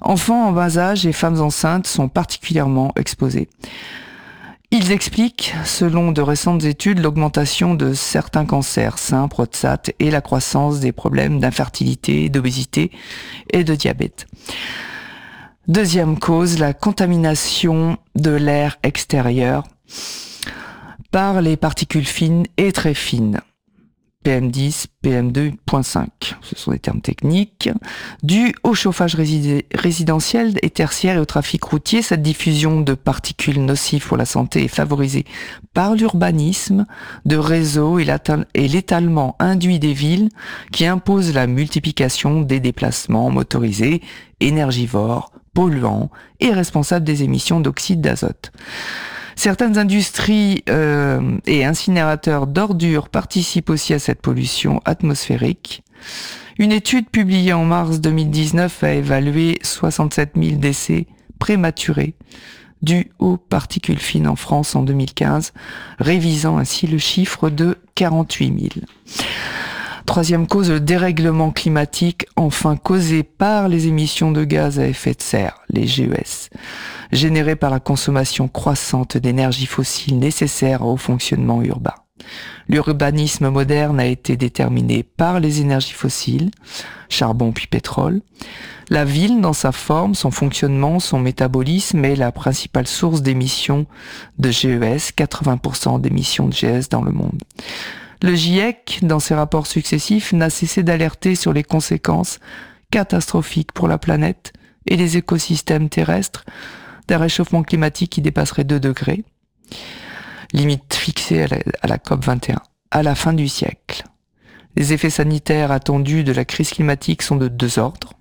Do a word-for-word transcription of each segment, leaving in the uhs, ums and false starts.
Enfants en bas âge et femmes enceintes sont particulièrement exposés. Ils expliquent, selon de récentes études, l'augmentation de certains cancers, seins, prostate et la croissance des problèmes d'infertilité, d'obésité et de diabète. Deuxième cause, la contamination de l'air extérieur par les particules fines et très fines. P M dix, P M deux virgule cinq, ce sont des termes techniques. Dû au chauffage résid- résidentiel et tertiaire et au trafic routier, cette diffusion de particules nocives pour la santé est favorisée par l'urbanisme de réseaux et, et l'étalement induit des villes qui imposent la multiplication des déplacements motorisés, énergivores, polluants et responsables des émissions d'oxyde d'azote. Certaines industries euh, et incinérateurs d'ordures participent aussi à cette pollution atmosphérique. Une étude publiée en mars deux mille dix-neuf a évalué soixante-sept mille décès prématurés dus aux particules fines en France en deux mille quinze, révisant ainsi le chiffre de quarante-huit mille. Troisième cause, le dérèglement climatique, enfin causé par les émissions de gaz à effet de serre, les G E S, générées par la consommation croissante d'énergie fossile nécessaire au fonctionnement urbain. L'urbanisme moderne a été déterminé par les énergies fossiles, charbon puis pétrole. La ville, dans sa forme, son fonctionnement, son métabolisme, est la principale source d'émissions de G E S, quatre-vingts pour cent d'émissions de G E S dans le monde. Le GIEC, dans ses rapports successifs, n'a cessé d'alerter sur les conséquences catastrophiques pour la planète et les écosystèmes terrestres d'un réchauffement climatique qui dépasserait deux degrés, limite fixée à la, à la C O P vingt et un, à la fin du siècle. Les effets sanitaires attendus de la crise climatique sont de deux ordres.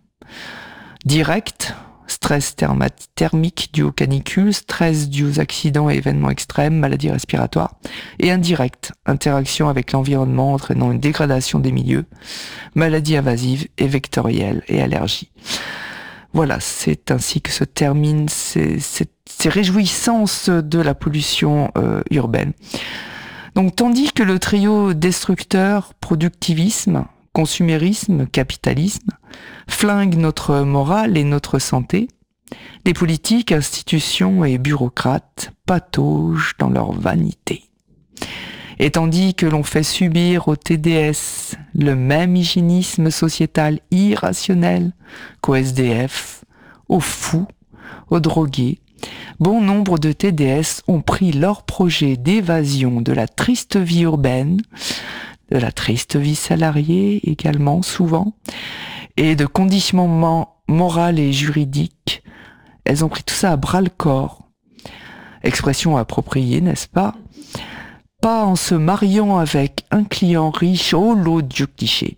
Direct, stress therma- thermique dû aux canicules, stress dû aux accidents et événements extrêmes, maladies respiratoires, et indirect, interaction avec l'environnement entraînant une dégradation des milieux, maladies invasives et vectorielles et allergies. Voilà, c'est ainsi que se terminent ces, ces, ces réjouissances de la pollution euh, urbaine. Donc, tandis que le trio destructeur, productivisme, consumérisme, capitalisme, flingue notre morale et notre santé, les politiques, institutions et bureaucrates pataugent dans leur vanité. Et tandis que l'on fait subir au T D S le même hygiénisme sociétal irrationnel qu'au S D F, aux fous, aux drogués, bon nombre de T D S ont pris leur projet d'évasion de la triste vie urbaine, de la triste vie salariée également souvent, et de conditionnement moral et juridique. Elles ont pris tout ça à bras-le-corps. Expression appropriée, n'est-ce pas ? Pas en se mariant avec un client riche au lot de clichés,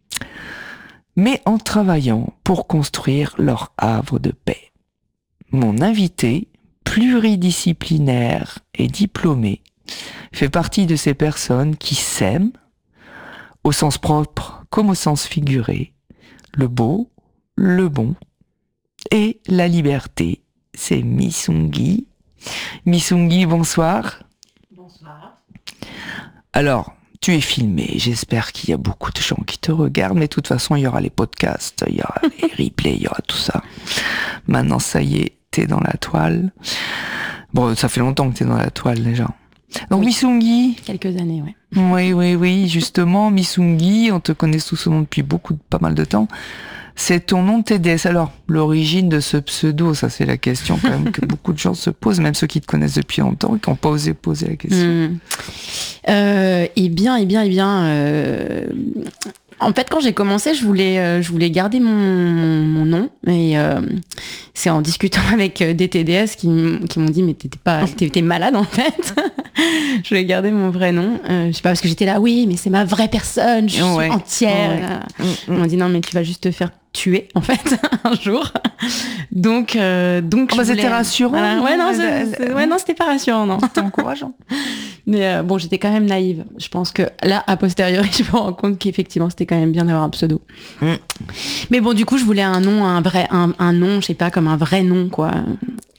mais en travaillant pour construire leur havre de paix. Mon invité, pluridisciplinaire et diplômé, fait partie de ces personnes qui s'aiment, au sens propre comme au sens figuré, le beau, le bon et la liberté. C'est Missungi. Missungi, bonsoir. Bonsoir. Alors, tu es filmé, j'espère qu'il y a beaucoup de gens qui te regardent, mais de toute façon, il y aura les podcasts, il y aura les replays, il y aura tout ça. Maintenant, ça y est, t'es dans la toile. Bon, ça fait longtemps que t'es dans la toile déjà. Donc, oui. Missungi. Quelques années, ouais. Oui, oui, oui, justement, Missungi, on te connaît sous ce nom depuis beaucoup, pas mal de temps. C'est ton nom de T D S. Alors, l'origine de ce pseudo, ça c'est la question quand même que beaucoup de gens se posent, même ceux qui te connaissent depuis longtemps et qui n'ont pas osé poser la question. Mmh. Euh, eh bien, eh bien, eh bien... Euh... En fait, quand j'ai commencé, je voulais, euh, je voulais garder mon, mon, mon nom. Et euh, c'est en discutant avec des T D S qui, m- qui m'ont dit « Mais t'étais pas, t'étais malade, en fait !» Je voulais garder mon vrai nom. Euh, je sais pas, parce que j'étais là « Oui, mais c'est ma vraie personne, je suis ouais. entière. Ouais. » Ils m'ont dit « Non, mais tu vas juste te faire tuer, en fait, un jour. » Donc, euh, donc oh, bah, c'était rassurant. Voilà. Ouais, non, c'est, c'est, ouais, non, c'était pas rassurant, non. C'était encourageant. Mais euh, bon, j'étais quand même naïve. Je pense que là, a posteriori, je me rends compte qu'effectivement, c'était quand même bien d'avoir un pseudo. Mm. Mais bon, du coup, je voulais un nom, un vrai, un, un nom, je sais pas, comme un vrai nom, quoi.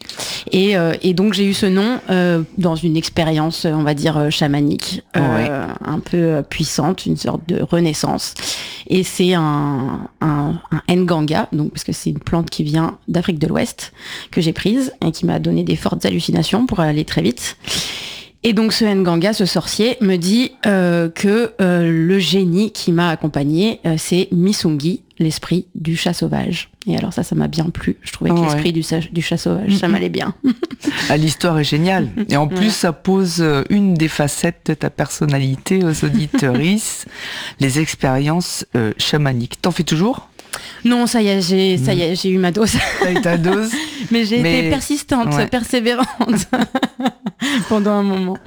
Et, euh, et donc j'ai eu ce nom euh, dans une expérience, on va dire, chamanique, euh, ouais. un peu puissante, une sorte de renaissance. Et c'est un, un, un nganga, donc parce que c'est une plante qui vient d'Afrique de l'Ouest que j'ai prise et qui m'a donné des fortes hallucinations pour aller très vite. Et donc ce nganga, ce sorcier, me dit euh, que euh, le génie qui m'a accompagnée, euh, c'est Misungi, l'esprit du chat sauvage. Et alors ça, ça m'a bien plu. Je trouvais que oh l'esprit ouais. du, du chat sauvage, mmh. ça m'allait bien. Ah, l'histoire est géniale. Et en plus, voilà. ça pose une des facettes de ta personnalité aux auditeuristes, les expériences euh, chamaniques. T'en fais toujours ? Non, ça y est, j'ai, ça y est, j'ai eu ma dose. T'as eu ta dose. Mais j'ai Mais... été persistante, ouais. persévérante pendant un moment.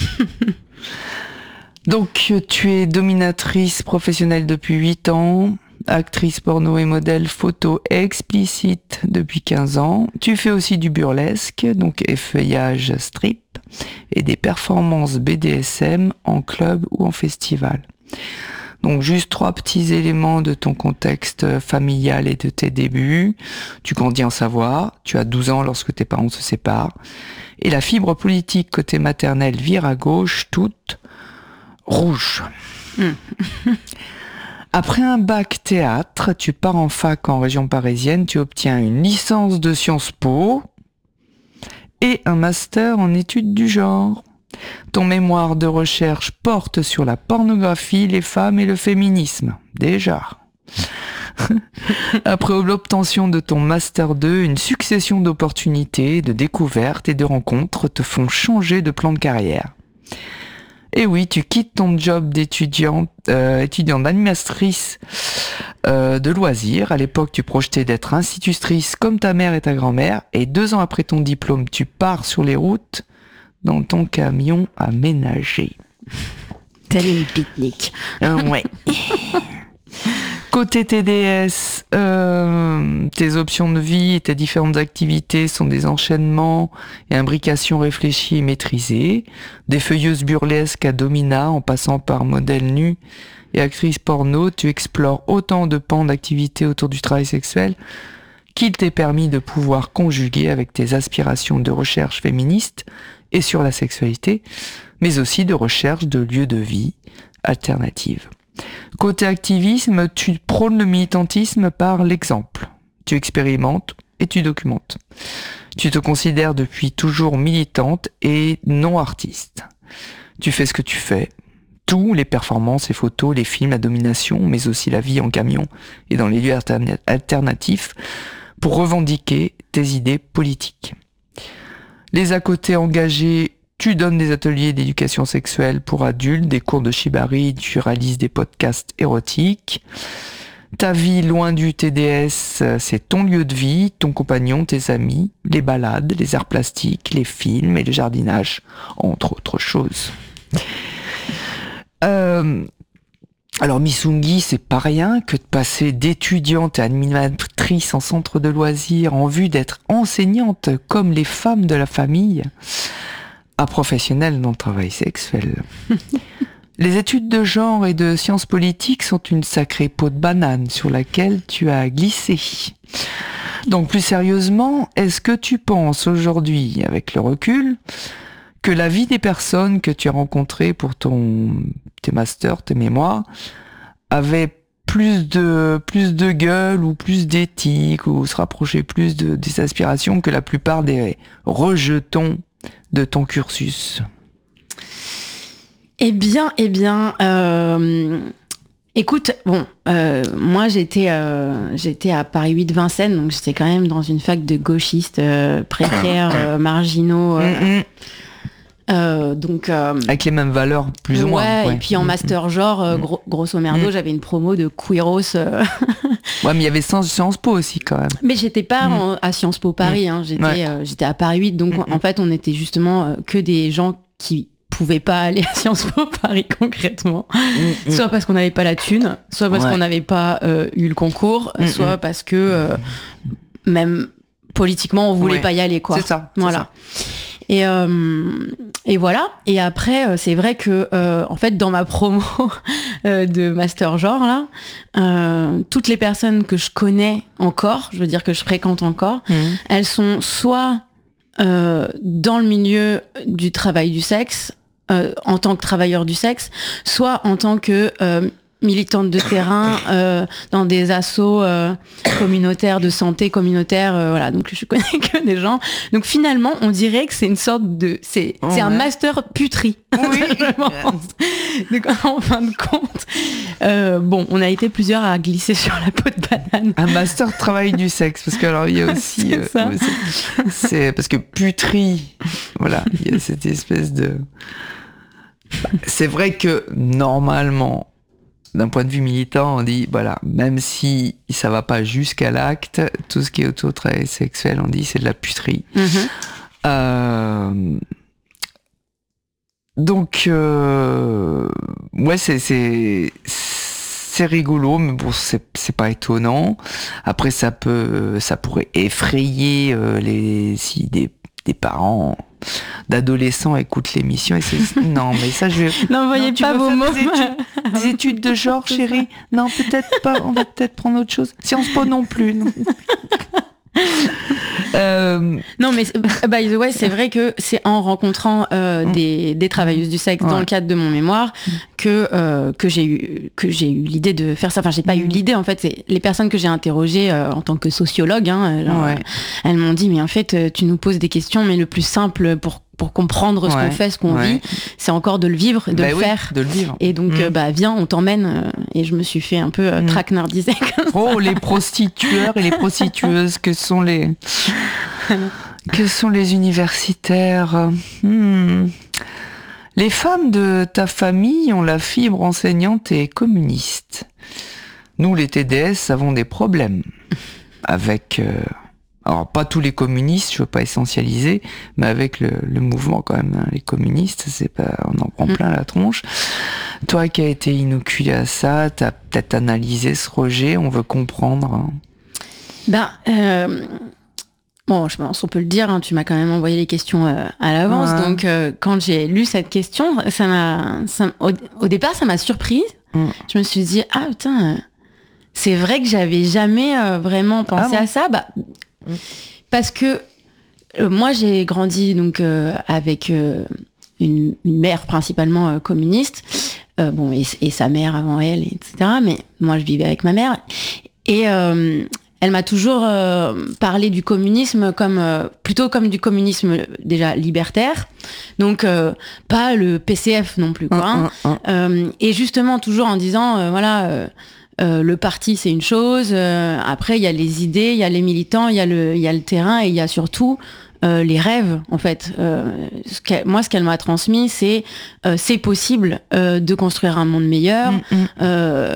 Donc, tu es dominatrice professionnelle depuis huit ans, actrice porno et modèle photo explicite depuis quinze ans. Tu fais aussi du burlesque, donc effeuillage strip, et des performances B D S M en club ou en festival. Donc juste trois petits éléments de ton contexte familial et de tes débuts. Tu grandis en Savoie, tu as douze ans lorsque tes parents se séparent, et la fibre politique côté maternel vire à gauche, toute rouge. Mmh. Après un bac théâtre, tu pars en fac en région parisienne, tu obtiens une licence de Sciences Po et un master en études du genre. Ton mémoire de recherche porte sur la pornographie, les femmes et le féminisme. Déjà. Après l'obtention de ton master deux, une succession d'opportunités, de découvertes et de rencontres te font changer de plan de carrière. Et oui, tu quittes ton job d'étudiante, euh, étudiante animatrice euh, de loisirs. À l'époque, tu projetais d'être institutrice comme ta mère et ta grand-mère. Et deux ans après ton diplôme, tu pars sur les routes dans ton camion aménagé. T'as une pique-nique. Euh, ouais. Côté T D S, euh, tes options de vie et tes différentes activités sont des enchaînements et imbrications réfléchies et maîtrisées. Des feuilleuses burlesques à domina en passant par modèle nu et actrice porno, tu explores autant de pans d'activités autour du travail sexuel qu'il t'est permis de pouvoir conjuguer avec tes aspirations de recherche féministe et sur la sexualité, mais aussi de recherche de lieux de vie alternatives. Côté activisme, tu prônes le militantisme par l'exemple. Tu expérimentes et tu documentes. Tu te considères depuis toujours militante et non artiste. Tu fais ce que tu fais. Tout, les performances, les photos, les films, la domination, mais aussi la vie en camion et dans les lieux alterna- alternatifs pour revendiquer tes idées politiques. Les à côté engagés, tu donnes des ateliers d'éducation sexuelle pour adultes, des cours de shibari, tu réalises des podcasts érotiques. Ta vie loin du T D S, c'est ton lieu de vie, ton compagnon, tes amis, les balades, les arts plastiques, les films et le jardinage, entre autres choses. Euh, alors Misungi, c'est pas rien que de passer d'étudiante à animatrice en centre de loisirs en vue d'être enseignante comme les femmes de la famille à professionnelle dans le travail sexuel. Les études de genre et de sciences politiques sont une sacrée peau de banane sur laquelle tu as glissé. Donc plus sérieusement, est-ce que tu penses aujourd'hui, avec le recul, que la vie des personnes que tu as rencontrées pour ton, tes masters, tes mémoires, avait plus de, plus de gueule ou plus d'éthique ou se rapprochait plus de, des aspirations que la plupart des rejetons de ton cursus? Eh bien, eh bien, euh, écoute, bon, euh, moi j'étais, euh, j'étais à Paris huit Vincennes, donc j'étais quand même dans une fac de gauchistes euh, précaires, euh, marginaux. Euh, mm-hmm. Euh, donc euh, avec les mêmes valeurs plus ouais, ou moins ouais. Et puis en master genre euh, gros, grosso merdo mmh. j'avais une promo de queeros euh... ouais, mais il y avait Sciences Po aussi quand même, mais j'étais pas mmh. en, à Sciences Po Paris, mmh. hein. j'étais, ouais. euh, j'étais à Paris huit, donc mmh. en fait on était justement euh, que des gens qui pouvaient pas aller à Sciences Po Paris concrètement, mmh. soit parce qu'on n'avait pas la thune, soit parce ouais. qu'on n'avait pas euh, eu le concours, mmh. soit parce que euh, même politiquement on voulait ouais. pas y aller, quoi. C'est ça, voilà. C'est ça. Et, euh, et voilà. Et après, c'est vrai que, euh, en fait, dans ma promo euh, de master genre là, euh, toutes les personnes que je connais encore, je veux dire que je fréquente encore, mmh. elles sont soit euh, dans le milieu du travail du sexe, euh, en tant que travailleur du sexe, soit en tant que euh, militante de terrain euh, dans des assos euh, communautaires de santé communautaire, euh, voilà. Donc je connais que des gens. Donc finalement, on dirait que c'est une sorte de, c'est, oh, c'est ouais. un master puterie. Oui. Je pense. Donc en fin de compte, euh, bon, on a été plusieurs à glisser sur la peau de banane. Un master de travail du sexe, parce que alors il y a aussi, c'est, euh, ça. Ouais, c'est, c'est parce que puterie, voilà, il y a cette espèce de. Bah, c'est vrai que normalement. D'un point de vue militant, on dit, voilà, même si ça va pas jusqu'à l'acte, tout ce qui est autour du travail sexuel, on dit, c'est de la puterie. Mm-hmm. Euh... Donc, euh... ouais, c'est, c'est, c'est rigolo, mais bon, c'est, c'est pas étonnant. Après, ça peut, ça pourrait effrayer euh, les, si des, des parents d'adolescents écoutent l'émission et c'est non mais ça je vais n'envoyez non, pas vos mots des études, des études de genre chérie non peut-être pas on va peut-être prendre autre chose Sciences Po non plus non. Euh... Non mais by the way c'est vrai que c'est en rencontrant euh, des, des travailleuses du sexe ouais. dans le cadre de mon mémoire que euh, que j'ai eu que j'ai eu l'idée de faire ça. Enfin j'ai pas eu l'idée en fait, c'est les personnes que j'ai interrogées euh, en tant que sociologue hein, genre, ouais. elles m'ont dit mais en fait tu nous poses des questions mais le plus simple pour pour comprendre ce ouais, qu'on fait, ce qu'on ouais. vit, c'est encore de le vivre, de bah le oui, faire. De le vivre. Et donc, mmh. euh, bah, viens, on t'emmène. Euh, et je me suis fait un peu euh, mmh. traquenardiser. Oh, les prostitueurs et les prostitueuses que sont les, que sont les universitaires. Mmh. Les femmes de ta famille ont la fibre enseignante et communiste. Nous, les T D S, avons des problèmes avec... Euh, alors pas tous les communistes, je veux pas essentialiser, mais avec le, le mouvement quand même, hein, les communistes, c'est pas, on en prend plein la tronche. Toi qui as été inoculé à ça, t'as peut-être analysé ce rejet, on veut comprendre. Hein. Ben, euh, bon, je pense on peut le dire, hein, tu m'as quand même envoyé les questions euh, à l'avance, ouais. donc euh, quand j'ai lu cette question, ça m'a, ça, au, au départ, ça m'a surprise. Mm. Je me suis dit ah putain, euh, c'est vrai que j'avais jamais euh, vraiment pensé ah bon à ça. Bah parce que euh, moi j'ai grandi donc euh, avec euh, une, une mère principalement euh, communiste, euh, bon et, et sa mère avant elle, et cetera. Mais moi je vivais avec ma mère et euh, elle m'a toujours euh, parlé du communisme comme euh, plutôt comme du communisme déjà libertaire, donc euh, pas le P C F non plus quoi. Hein. Mmh, mmh, mmh. Euh, et justement toujours en disant euh, voilà. Euh, Euh, le parti c'est une chose, euh, après il y a les idées, il y a les militants, il y a le il y a le terrain et il y a surtout euh, les rêves en fait. Euh, ce moi ce qu'elle m'a transmis c'est euh, c'est possible euh, de construire un monde meilleur mmh, mmh. Euh,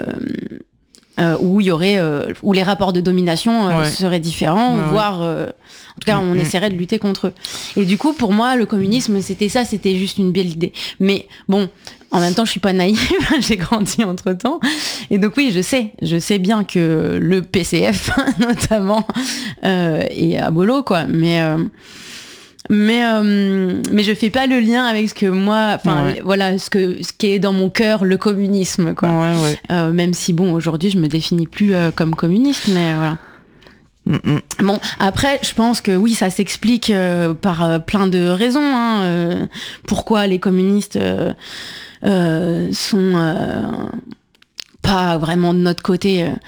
euh, où il y aurait euh, où les rapports de domination euh, ouais. seraient différents, ouais, voire euh, en tout cas on mmh. essaierait de lutter contre eux. Et du coup pour moi le communisme c'était ça, c'était juste une belle idée. Mais bon. En même temps, je suis pas naïve, j'ai grandi entre-temps. Et donc oui, je sais, je sais bien que le P C F, notamment, euh, est à bolo, quoi. Mais, euh, mais, euh, mais je fais pas le lien avec ce que moi, enfin, ouais. voilà, ce que, ce qui est dans mon cœur, le communisme, quoi. Ouais, ouais. Euh, même si, bon, aujourd'hui, je me définis plus euh, comme communiste, mais voilà. Mm-mm. Bon, après, je pense que oui, ça s'explique euh, par euh, plein de raisons. Hein, euh, pourquoi les communistes... Euh, Euh, sont euh, pas vraiment de notre côté. Euh,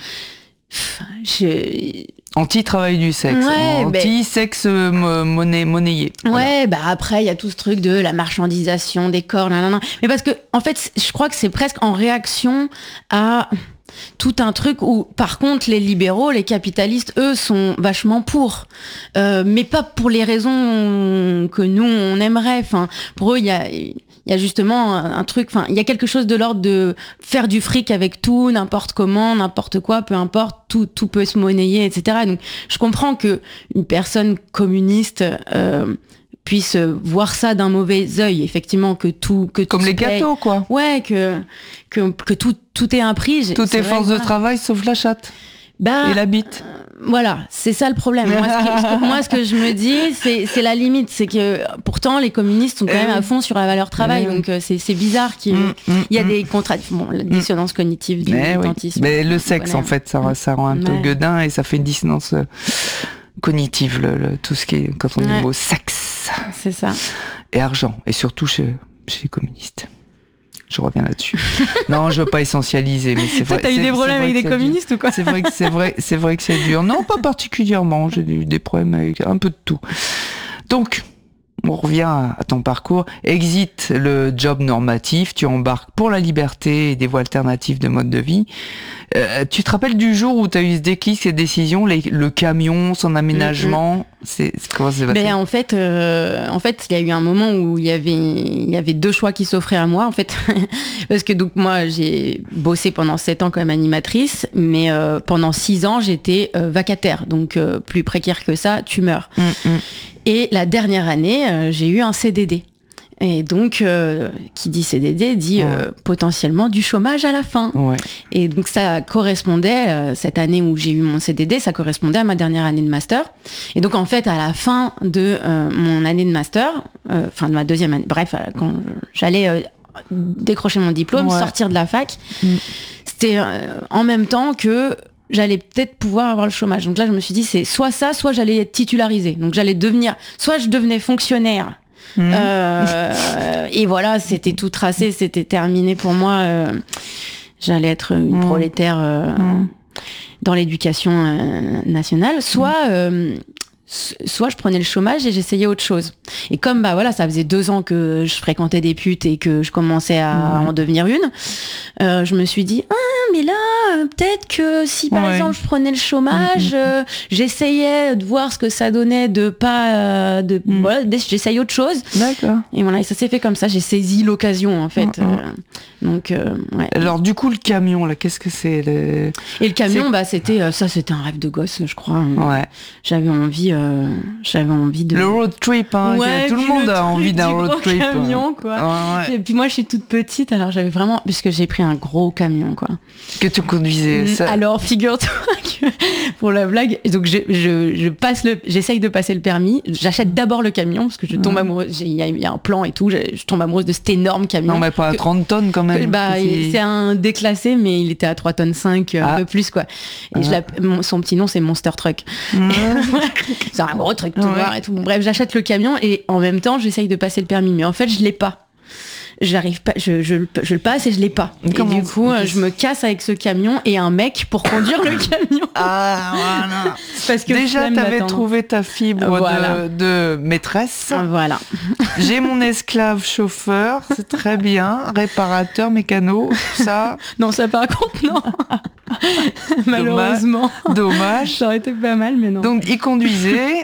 je... Anti-travail du sexe, ouais, anti-sexe bah... monnaie, monnayé. Ouais, voilà. Bah après, il y a tout ce truc de la marchandisation des corps, nan, nan, nan. Mais parce que, en fait, je crois que c'est presque en réaction à tout un truc où, par contre, les libéraux, les capitalistes, eux, sont vachement pour. Euh, mais pas pour les raisons que nous, on aimerait. Enfin, pour eux, il y a... Il y a justement un, un truc, enfin, il y a quelque chose de l'ordre de faire du fric avec tout, n'importe comment, n'importe quoi, peu importe, tout, tout peut se monnayer, et cetera. Donc, je comprends que une personne communiste euh, puisse voir ça d'un mauvais œil, effectivement, que tout, que comme tout les gâteaux, quoi. Ouais, que que que tout tout est un prix. Tout est force de travail, sauf la chatte. Bah, et la bite. Euh, voilà, c'est ça le problème. Moi, ce, qui, moi, ce que je me dis, c'est, c'est la limite. C'est que pourtant, les communistes sont quand même à fond sur la valeur travail. Mmh. Donc, c'est, c'est bizarre qu'il mmh, mmh, il y a mmh. des contradictions. Bon, la dissonance cognitive du militantisme. Oui. Mais le sexe, en fait, ça, ça rend un peu ouais. gueudin et ça fait une dissonance cognitive, le, le, tout ce qui est, quand on dit ouais. le mot sexe. richesse. C'est ça. Et argent. Et surtout chez, chez les communistes. Je reviens là-dessus. Non, je veux pas essentialiser, mais c'est vrai. Toi, t'as eu des problèmes avec des communistes ou quoi? C'est vrai que c'est vrai, c'est vrai que c'est dur. Non, pas particulièrement. J'ai eu des problèmes avec un peu de tout. Donc, on revient à ton parcours. Exit le job normatif, tu embarques pour la liberté et des voies alternatives de mode de vie. Euh, tu te rappelles du jour où tu as eu ce déclic, ces décisions, les, le camion, son aménagement, mmh. c'est, c'est comment c'est passé? Ben en fait, euh, en fait, il y a eu un moment où il y avait, il y avait deux choix qui s'offraient à moi, en fait, parce que donc moi j'ai bossé pendant sept ans comme animatrice, mais euh, pendant six ans j'étais euh, vacataire, donc euh, plus précaire que ça, tu meurs. Mmh, mmh. Et la dernière année, euh, j'ai eu un C D D. Et donc, euh, qui dit C D D dit euh, ouais. potentiellement du chômage à la fin. Ouais. Et donc, ça correspondait, euh, cette année où j'ai eu mon C D D, ça correspondait à ma dernière année de master. Et donc, en fait, à la fin de euh, mon année de master, enfin euh, de ma deuxième année, bref, quand j'allais euh, décrocher mon diplôme, ouais. sortir de la fac, mm. c'était euh, en même temps que j'allais peut-être pouvoir avoir le chômage. Donc là, je me suis dit, c'est soit ça, soit j'allais être titularisée. Donc j'allais devenir, soit je devenais fonctionnaire. Mmh. Euh, et voilà, c'était tout tracé, c'était terminé pour moi. Euh, j'allais être une mmh. prolétaire euh, mmh. dans l'éducation euh, nationale. Soit, euh, soit je prenais le chômage et j'essayais autre chose. Et comme bah voilà, ça faisait deux ans que je fréquentais des putes et que je commençais à mmh. en devenir une, euh, je me suis dit ah mais là euh, peut-être que si par ouais. exemple je prenais le chômage, mmh. euh, j'essayais de voir ce que ça donnait de pas euh, de mmh. voilà, j'essaye autre chose. D'accord. Et voilà, et ça s'est fait comme ça. J'ai saisi l'occasion en fait. Mmh. Euh, donc euh, ouais. Alors du coup le camion là, qu'est-ce que c'est le... Et le camion c'est... bah c'était euh, ça c'était un rêve de gosse je crois. Ouais. J'avais envie euh, j'avais envie de le road trip hein. Ouais, tout le monde le a envie d'un road trip. Camion quoi. Ouais, ouais. Et puis moi je suis toute petite alors j'avais vraiment puisque j'ai pris un gros camion quoi. Que tu conduisais ça. Alors figure-toi que pour la blague donc je, je, je passe le j'essaye de passer le permis, j'achète d'abord le camion parce que je tombe ouais. amoureuse, il y, y a un plan et tout, je, je tombe amoureuse de cet énorme camion. Non mais pas à trente tonnes quand même. Que, bah c'est... c'est un déclassé mais il était à trois tonnes cinq ah. un peu plus quoi. Et ah. je la, mon, son petit nom c'est Monster Truck. Mmh. C'est un gros truc tout ouais. voir et tout. Bon, bref, j'achète le camion et en même temps j'essaye de passer le permis mais en fait je l'ai pas. J'arrive pas, je, je, je le passe et je l'ai pas. Comment et du coup, euh, je me casse avec ce camion et un mec pour conduire le camion. Ah, voilà. Parce que déjà, t'avais trouvé ta fibre voilà. de, de maîtresse. Voilà. J'ai mon esclave chauffeur, c'est très bien. Réparateur, mécano, ça. Non, ça par contre, non. Malheureusement. Dommage. Ça aurait été pas mal, mais non. Donc, il conduisait.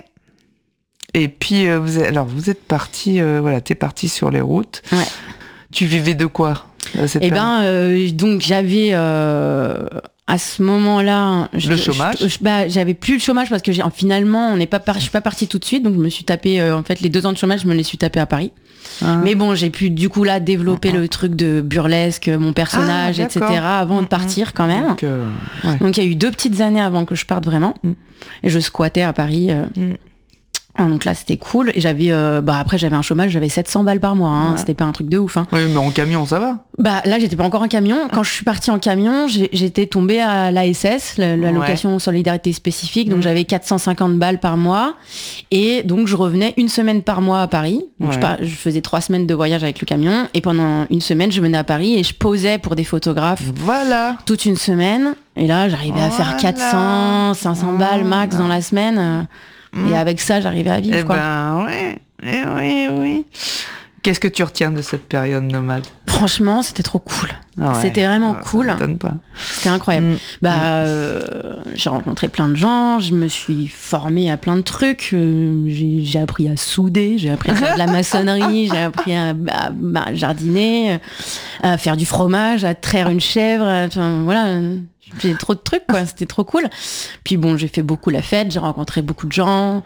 Et puis, euh, vous êtes, alors, vous êtes parti, euh, voilà, t'es parti sur les routes. Ouais. Tu vivais de quoi? Eh ben, euh, donc j'avais euh, à ce moment-là je, le chômage. Je, je, bah, j'avais plus le chômage parce que j'ai, finalement, on n'est pas, par, je suis pas partie tout de suite, donc je me suis tapé euh, en fait les deux ans de chômage, je me les suis tapé à Paris. Ah. Mais bon, j'ai pu du coup là développer ah. le truc de burlesque, mon personnage, ah, et cetera. Avant mmh. de partir quand même. Donc, euh, ouais. donc il y a eu deux petites années avant que je parte vraiment, mmh. et je squattais à Paris. Euh, mmh. Donc là c'était cool et j'avais euh, bah après j'avais un chômage, j'avais sept cents balles par mois hein. Ouais. C'était pas un truc de ouf hein. Oui mais en camion ça va. Bah là j'étais pas encore en camion, quand je suis partie en camion j'ai, j'étais tombée à l'A S S, la, la location ouais. solidarité spécifique, donc mmh. j'avais quatre cent cinquante balles par mois et donc je revenais une semaine par mois à Paris, donc ouais. je, par, je faisais trois semaines de voyage avec le camion et pendant une semaine je venais à Paris et je posais pour des photographes. Voilà. Toute une semaine et là j'arrivais voilà. à faire quatre cents, cinq cents voilà. balles max dans la semaine. Et avec ça, j'arrivais à vivre, eh quoi. Ben, ouais. Eh oui, oui. Qu'est-ce que tu retiens de cette période nomade? Franchement, c'était trop cool. Ah ouais. C'était vraiment ah, cool. Ça m'étonne pas. C'était incroyable. Mmh. Bah, euh, j'ai rencontré plein de gens, je me suis formée à plein de trucs. Euh, j'ai, j'ai appris à souder, j'ai appris à faire de la maçonnerie, j'ai appris à, à, à jardiner, à faire du fromage, à traire une chèvre. Enfin, voilà. J'ai trop de trucs, quoi. C'était trop cool. Puis bon, j'ai fait beaucoup la fête, j'ai rencontré beaucoup de gens.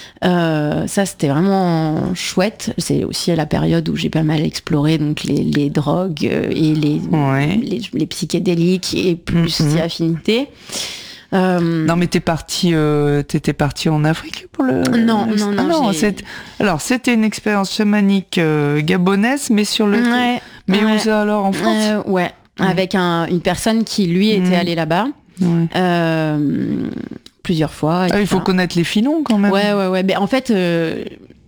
Euh, ça, c'était vraiment chouette. C'est aussi à la période où j'ai pas mal exploré donc les, les drogues et les, ouais. les, les psychédéliques et plus mm-hmm. affinités. Euh... Non, mais t'es parti, euh, t'étais parti en Afrique pour le. Non, le... non, non. Ah non c'est... Alors, c'était une expérience chamanique euh, gabonaise, mais sur le. Ouais. Mais ouais. où ça alors en France? euh, Ouais. Avec un, une personne qui, lui, était mmh. allée là-bas ouais. euh, plusieurs fois. Ah, il faut connaître les filons, quand même. Ouais, ouais, ouais. Mais en fait, euh,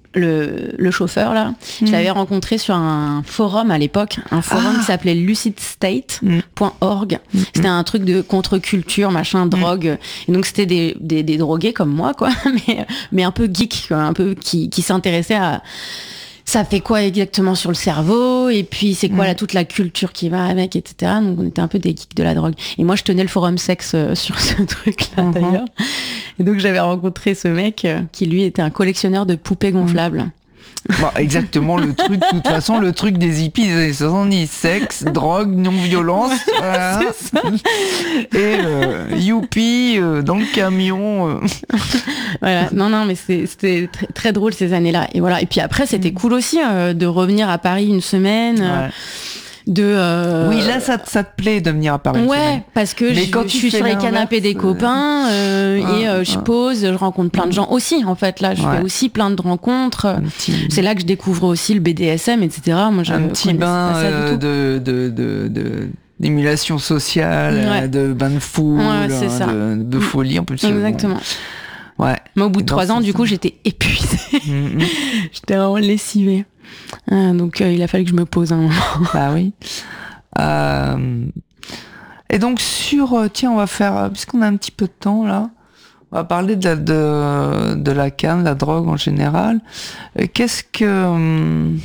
le, le chauffeur là, mmh. je l'avais rencontré sur un forum à l'époque, un forum ah. qui s'appelait lucid state point org. Mmh. C'était un truc de contre-culture, machin, drogue. Mmh. Et donc c'était des, des, des drogués comme moi, quoi, mais, mais un peu geek, quoi, un peu qui, qui s'intéressaient à ça fait quoi exactement sur le cerveau, et puis c'est quoi mmh. là, toute la culture qui va avec, et cetera. Donc on était un peu des geeks de la drogue. Et moi je tenais le forum sexe euh, sur ce truc-là mmh. d'ailleurs. Et donc j'avais rencontré ce mec euh, qui lui était un collectionneur de poupées gonflables. Mmh. Bon, exactement le truc, de toute façon, le truc des hippies des années soixante-dix, sexe, drogue, non-violence, voilà. C'est ça. Et euh, youpi, euh, dans le camion. Euh. Voilà, non, non, mais c'est, c'était très, très drôle ces années-là. Et voilà. Et puis après, c'était cool aussi euh, de revenir à Paris une semaine. Euh, ouais. De euh... Oui, là, ça, ça te plaît de venir à Paris. Ouais, parce que je, je suis sur les canapés des copains euh, ouais, et euh, je ouais. pose, je rencontre plein de gens aussi. En fait, là, je ouais. fais aussi plein de rencontres. Petit... C'est là que je découvre aussi le B D S M, et cetera. Moi, je un petit bain euh, de, de, de, de d'émulation sociale, ouais. de bain de foule, ouais, c'est ça. De, de folie en plus. Exactement. Bon. Ouais. Mais au bout de trois ans, du coup, j'étais épuisée. Mm-hmm. J'étais vraiment lessivée. Ah, donc euh, il a fallu que je me pose un moment. Bah oui. Euh... Et donc sur, euh, tiens, on va faire, puisqu'on a un petit peu de temps là, on va parler de la, de, de la canne, la drogue en général. Euh, qu'est-ce que... Hum...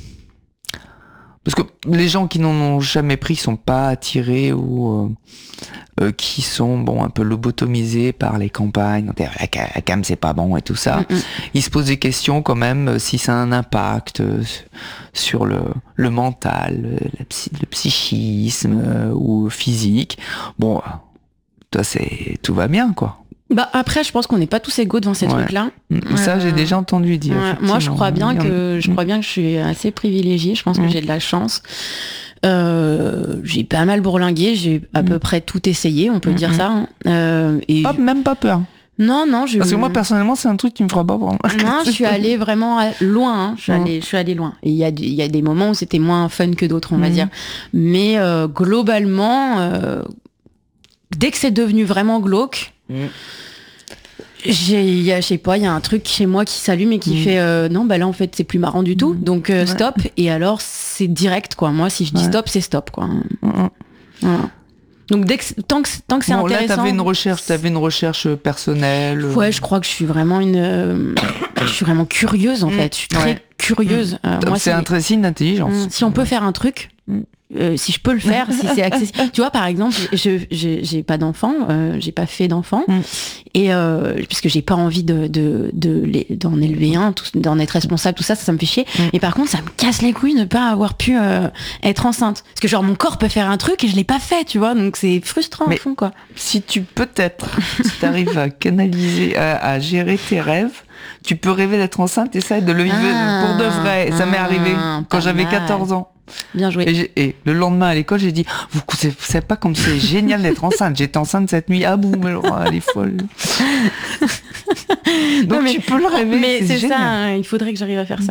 Parce que les gens qui n'en ont jamais pris sont pas attirés ou euh, euh, qui sont bon un peu lobotomisés par les campagnes. La, la cam c'est pas bon et tout ça. Mm-hmm. Ils se posent des questions quand même si ça a un impact euh, sur le, le mental, le, le psychisme euh, ou physique. Bon, toi c'est tout va bien quoi. Bah après, je pense qu'on n'est pas tous égaux devant ces ouais. trucs-là. Ça, euh, j'ai déjà entendu dire. Ouais, moi, je crois bien que je crois bien que je suis assez privilégiée. Je pense mmh. que j'ai de la chance. Euh, j'ai pas mal bourlingué. J'ai à mmh. peu près tout essayé. On peut mmh. dire ça. Hein. Euh, et pas, même pas peur. Non, non. Je... Parce que moi, personnellement, c'est un truc qui me fera pas prendre. Non, je suis allée vraiment loin. Hein. Je suis allée, je suis allée loin. Et il y a, il y a des moments où c'était moins fun que d'autres, on mmh. va dire. Mais euh, globalement, euh, dès que c'est devenu vraiment glauque. Mmh. J'ai, y a, je sais pas, il y a un truc chez moi qui s'allume et qui mmh. fait euh, non, bah là en fait c'est plus marrant du tout, mmh. donc euh, stop. Ouais. Et alors c'est direct quoi. Moi si je dis ouais. stop, c'est stop quoi. Mmh. Voilà. Donc dès que tant que tant que c'est bon, intéressant. Là t'avais une recherche, t'avais une recherche personnelle. Ouais, je crois que je suis vraiment une, euh, je suis vraiment curieuse en mmh. fait. Je suis très ouais. curieuse. Mmh. Euh, moi, c'est, c'est un très signe d'intelligence. Mmh. Si on peut faire un truc. Mmh. Euh, si je peux le faire, si c'est accessible. Tu vois, par exemple, je, je j'ai pas d'enfant, euh, j'ai pas fait d'enfant, mm. et euh, puisque j'ai pas envie de, de, de les, d'en élever un, tout, d'en être responsable, tout ça, ça, ça me fait chier. Mm. Et par contre, ça me casse les couilles de pas avoir pu euh, être enceinte, parce que genre mon corps peut faire un truc et je l'ai pas fait, tu vois, donc c'est frustrant. Mais au fond, quoi. Si tu peut-être, si t'arrives à canaliser, à, à gérer tes rêves. Tu peux rêver d'être enceinte et ça, de le vivre ah, pour de vrai. Et ça ah, m'est arrivé quand j'avais mal. quatorze ans. Bien joué. Et, et le lendemain à l'école, j'ai dit, vous ne savez pas comme c'est génial d'être enceinte. J'étais enceinte cette nuit. Ah boum, elle est folle. Donc non, mais, tu peux le rêver. Mais c'est, c'est ça, hein, il faudrait que j'arrive à faire ça.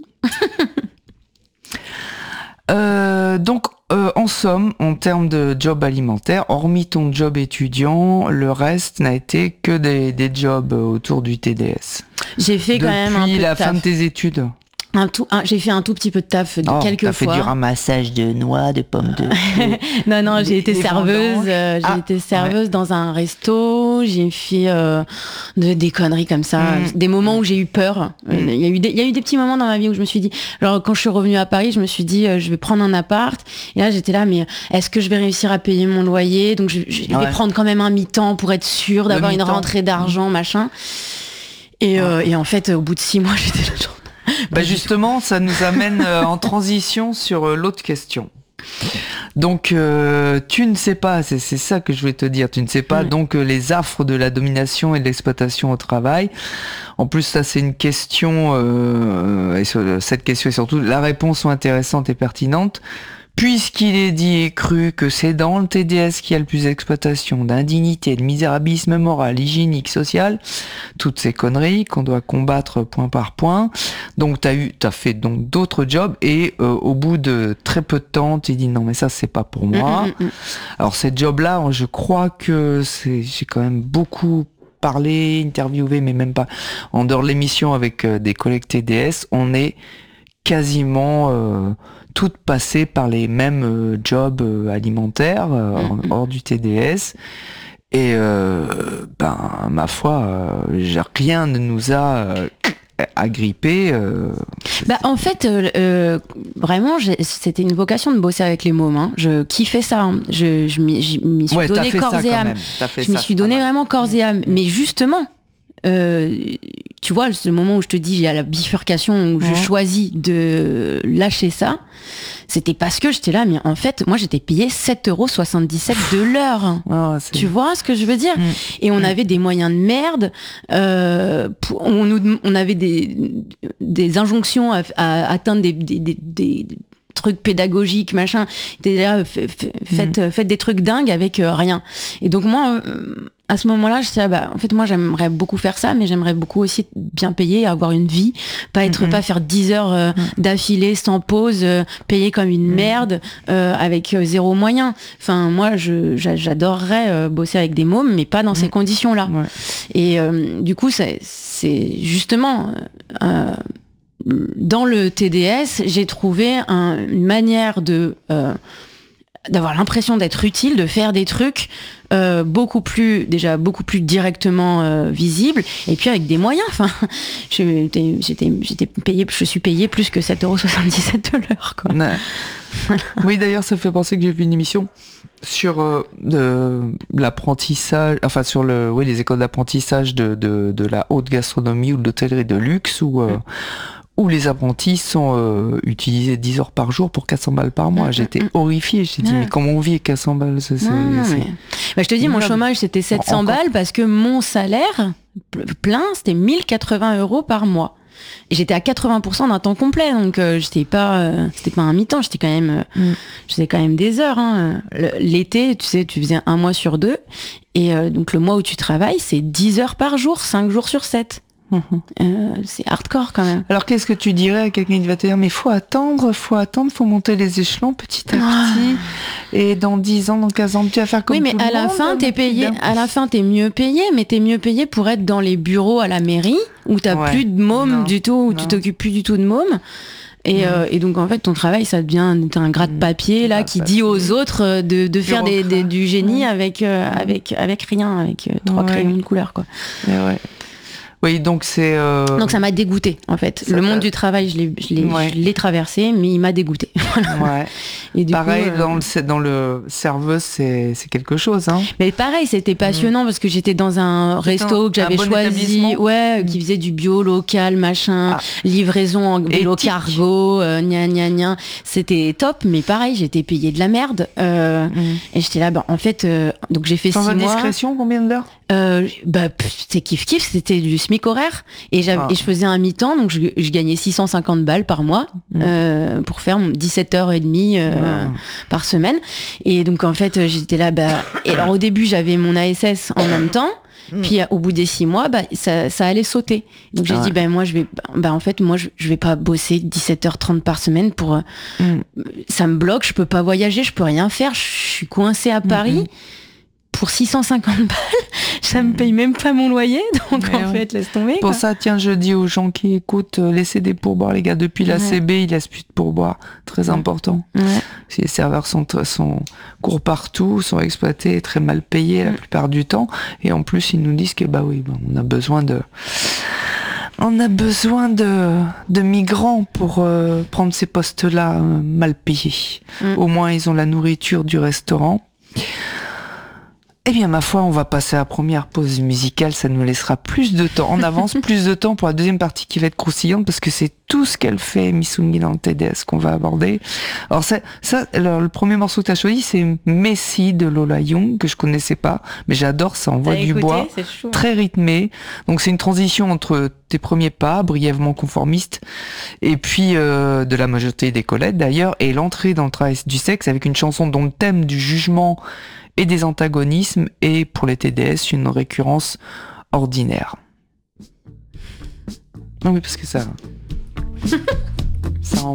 euh, donc, euh, en somme, en termes de job alimentaire, hormis ton job étudiant, le reste n'a été que des, des jobs autour du T D S. J'ai fait Depuis quand même un peu Depuis la de taf. fin de tes études. Un tout, un, j'ai fait un tout petit peu de taf de oh, quelques t'as fois. T'as fait du ramassage de noix, de pommes de... non, non, j'ai été serveuse. Euh, j'ai ah, été serveuse ouais. dans un resto. J'ai fait euh, de, des conneries comme ça. Mm. Des moments où j'ai eu peur. Il mm. y a eu des, il y a eu des petits moments dans ma vie où je me suis dit... Genre, quand je suis revenue à Paris, je me suis dit, euh, je vais prendre un appart. Et là, j'étais là, mais est-ce que je vais réussir à payer mon loyer? Donc, je, je ouais. vais prendre quand même un mi-temps pour être sûre d'avoir une rentrée d'argent, machin. Et, euh, et en fait, au bout de six mois, j'étais là, genre... Bah justement, ça nous amène euh, en transition sur euh, l'autre question. Donc, euh, tu ne sais pas, c'est, c'est ça que je voulais te dire, tu ne sais pas mmh. donc euh, les affres de la domination et de l'exploitation au travail. En plus, ça c'est une question, euh, et sur, cette question et surtout la réponse sont intéressantes et pertinentes. Puisqu'il est dit et cru que c'est dans le T D S qu'il y a le plus d'exploitation, d'indignité, de misérabilisme moral, hygiénique, social, toutes ces conneries qu'on doit combattre point par point. Donc t'as eu, t'as fait donc d'autres jobs et euh, au bout de très peu de temps, tu dis non mais ça c'est pas pour moi. Mmh, mmh, mmh. Alors ces jobs-là, je crois que c'est, j'ai quand même beaucoup parlé, interviewé, mais même pas en dehors de l'émission avec euh, des collègues T D S, on est quasiment euh, toutes passées par les mêmes euh, jobs euh, alimentaires euh, mm-hmm. hors du T D S. Et euh, ben ma foi, euh, rien ne nous a euh, agrippé. Euh, bah en fait, euh, euh, vraiment, j'ai, c'était une vocation de bosser avec les mômes. Hein. Je kiffais ça. Hein. Je, je m'y, je m'y suis ouais, donné corps et âme. Je m'y suis donné vraiment corps et âme. Mais justement. Euh, tu vois, c'est le moment où je te dis, il y a la bifurcation où je ouais. choisis de lâcher ça. C'était parce que j'étais là, mais en fait, moi, j'étais payée sept euros soixante-dix-sept de l'heure. Oh, tu vois ce que je veux dire? Mmh. Et on mmh. avait des moyens de merde. Euh, pour, on, nous, on avait des, des injonctions à, à atteindre des, des, des, des trucs pédagogiques, machin. T'es là, faites, mmh. faites des trucs dingues avec euh, rien. Et donc, moi... Euh, à ce moment-là, je disais, bah, en fait, moi, j'aimerais beaucoup faire ça, mais j'aimerais beaucoup aussi être bien payé, avoir une vie, pas être, mm-hmm. pas faire dix heures euh, mm-hmm. d'affilée, sans pause, euh, payé comme une mm-hmm. merde, euh, avec euh, zéro moyen. Enfin, moi, je, j'adorerais euh, bosser avec des mômes, mais pas dans mm-hmm. ces conditions-là. Ouais. Et euh, du coup, c'est, c'est justement, euh, dans le T D S, j'ai trouvé un, une manière de, euh, d'avoir l'impression d'être utile, de faire des trucs euh, beaucoup plus, déjà beaucoup plus directement euh, visibles, et puis avec des moyens. Enfin, j'étais, j'étais, j'étais payée, je suis payée plus que sept euros soixante-dix-sept de l'heure, quoi. Ouais. Voilà. Oui, d'ailleurs, ça fait penser que j'ai vu une émission sur euh, de, l'apprentissage, enfin sur le, oui, les écoles d'apprentissage de, de, de la haute gastronomie ou de l'hôtellerie de luxe, où euh, où les apprentis sont euh, utilisés dix heures par jour pour quatre cents balles par mois. J'étais horrifiée. J'ai dit, ouais. mais comment on vit avec quatre cents balles? C'est, c'est, non, c'est... Mais... Bah, je te dis, mon chômage, c'était sept cents Encore... balles parce que mon salaire plein, c'était mille quatre-vingts euros par mois. Et j'étais à quatre-vingts pour cent d'un temps complet, donc euh, j'étais pas, euh, c'était pas un mi-temps, j'étais quand même, euh, mm. je faisais quand même des heures. Hein. L'été, tu sais, tu faisais un mois sur deux, et euh, donc le mois où tu travailles, c'est dix heures par jour, cinq jours sur sept. Mmh. Euh, c'est hardcore quand même. Alors qu'est-ce que tu dirais à quelqu'un qui va te dire mais faut attendre, faut attendre, faut monter les échelons petit à petit oh. et dans dix ans, dans quinze ans tu vas faire comme oui, mais tout à le la monde, fin t'es payé, à la fin t'es mieux payé, mais t'es mieux payé pour être dans les bureaux à la mairie où t'as ouais. plus de mômes du tout, où non. tu t'occupes plus du tout de mômes. Et, mmh. euh, et donc en fait ton travail ça devient un gratte-papier là qui dit aux autres de, de faire des, des, du génie mmh. avec, euh, avec, avec rien, avec euh, trois ouais. crayons de couleur quoi. Et ouais. Oui, donc c'est... Euh... Donc ça m'a dégoûté, en fait. Ça le monde du travail, je l'ai, je l'ai, ouais. je l'ai traversé, mais il m'a dégoûté. Ouais. Et du pareil, coup, euh... dans, le, dans le serveuse, c'est, c'est quelque chose. Hein. Mais pareil, c'était passionnant, mmh. parce que j'étais dans un c'était resto un, que j'avais bon choisi, ouais, mmh. qui faisait du bio local, machin, ah. livraison en vélo cargo, euh, gna gna gna. C'était top, mais pareil, j'étais payée de la merde. Euh, mmh. Et j'étais là, bah, en fait, euh, donc j'ai fait Sans six mois. Sans indiscrétion, combien d'heures euh, bah, pff, c'est kiff-kiff, c'était du SMIC horaire. Et, j'avais, ah. et je faisais un mi-temps, donc je, je gagnais six cent cinquante balles par mois mmh. euh, pour faire dix-sept heures trente euh, mmh. par semaine. Et donc, en fait, j'étais là. Bah, et alors, au début, j'avais mon A S S en même temps. Mmh. Puis, au bout des six mois, bah, ça, ça allait sauter. Donc, j'ai ah dit, ouais. bah, moi, je vais, bah, en fait, moi, je, je vais pas bosser dix-sept heures trente par semaine pour. Mmh. Ça me bloque, je peux pas voyager, je peux rien faire, je suis coincée à Paris. Mmh. Pour six cent cinquante balles, ça me paye même pas mon loyer, donc mais en ouais. fait, laisse tomber. Pour quoi. ça, tiens, je dis aux gens qui écoutent, euh, laissez des pourboires, les gars. Depuis la ouais. C B, ils laissent plus de pourboires. Très ouais. important. Ouais. Si les serveurs sont, sont courent partout, sont exploités, très mal payés la plupart du temps, et en plus, ils nous disent que bah oui, bah, on a besoin de, on a besoin de, de migrants pour euh, prendre ces postes-là euh, mal payés. Mm. Au moins, ils ont la nourriture du restaurant. Eh bien, ma foi, on va passer à la première pause musicale. Ça nous laissera plus de temps. On avance plus de temps pour la deuxième partie qui va être croustillante parce que c'est tout ce qu'elle fait, Misumi, dans le T D S qu'on va aborder. Alors, ça, ça alors, le premier morceau que tu as choisi, c'est Messi de Lola Young, que je connaissais pas, mais j'adore, ça envoie du écouté, bois. C'est chou, hein. Très rythmé. Donc, c'est une transition entre tes premiers pas, brièvement conformistes, et puis euh, de la majorité des Colettes d'ailleurs, et l'entrée dans le travail du sexe avec une chanson dont le thème du jugement et des antagonismes est pour les T D S une récurrence ordinaire. Non mais parce que ça... ça en...